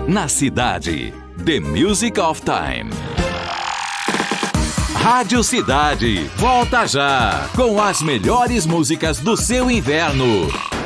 na cidade. The Music of Time. Rádio Cidade, volta já com as melhores músicas do seu inverno.